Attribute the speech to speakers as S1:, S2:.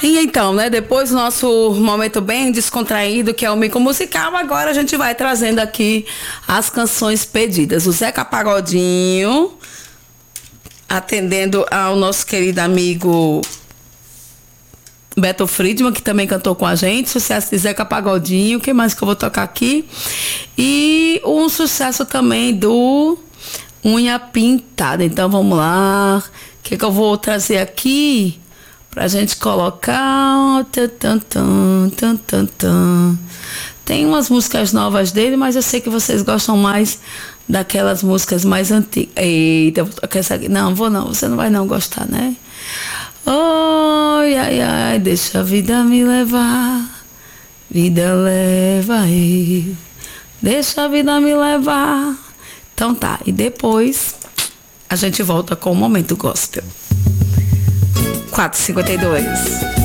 S1: E então, né, depois do nosso momento bem descontraído, que é o Mico Musical, agora a gente vai trazendo aqui as canções pedidas. O Zeca Pagodinho, atendendo ao nosso querido amigo Beto Friedman, que também cantou com a gente, sucesso de Zeca Pagodinho. O que mais que eu vou tocar aqui? E um sucesso também do Unha Pintada. Então vamos lá. O que eu vou trazer aqui pra gente colocar? Tem umas músicas novas dele, mas eu sei que vocês gostam mais daquelas músicas mais antigas. Eita, eu vou tocar essa aqui. Não, vou não, você não vai não gostar, né? Oi, ai, ai, deixa a vida me levar, vida leva aí, deixa a vida me levar. Então tá, e depois a gente volta com o Momento Gospel. 4h52.